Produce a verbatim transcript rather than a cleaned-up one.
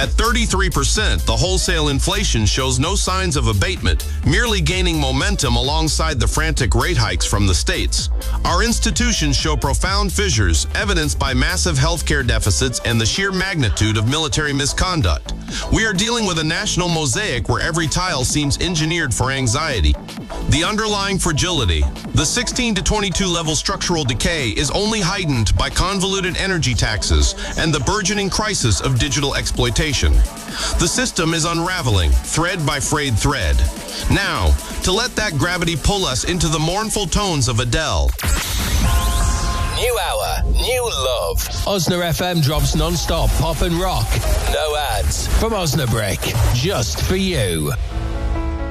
At thirty-three percent, the wholesale inflation shows no signs of abatement, merely gaining momentum alongside the frantic rate hikes from the states. Our institutions show profound fissures, evidenced by massive healthcare deficits and the sheer magnitude of military misconduct. We are dealing with a national mosaic where every tile seems engineered for anxiety. The underlying fragility, the sixteen to twenty-two level structural decay, is only heightened by convoluted energy taxes and the burgeoning crisis of digital exploitation. The system is unraveling, thread by frayed thread. Now, to let that gravity pull us into the mournful tones of Adele. New hour, new love. Osna F M drops non-stop pop and rock. No ads. From Osnabrick, just for you.